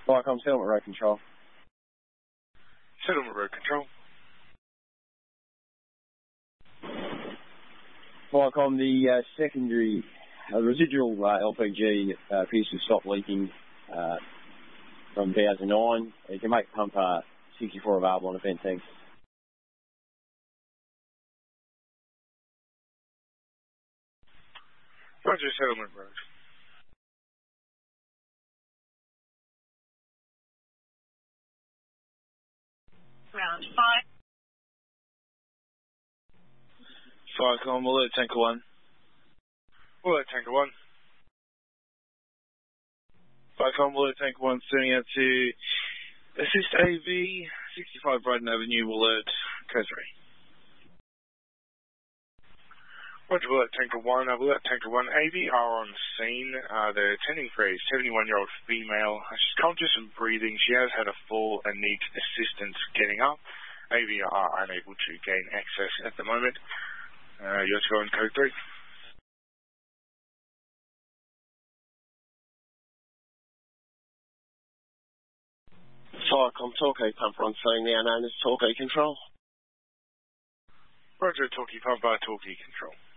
Viacom Settlement Road Control. Settlement Road Control. Viacom, the secondary, residual LPG appears to stop leaking from 2009. You can make pump 64 available on event, thanks. Roger, Settlement Road. Round 5. Viacom, alert Tanker 1. Alert Tanker 1. Viacom, alert Tanker 1, sending out to assist AV, 65 Brighton Avenue, alert Code 3. Roger, alert Tanker 1, alert Tanker 1, AV are on scene. They're attending for a 71-year-old female. She's conscious and breathing. She has had a fall and needs assistance getting up. AV are unable to gain access at the moment. You're to go in Code 3. Viacom, Torquay pump on scene now known as Torquay Control. Roger, Torquay Pump, Torquay Control.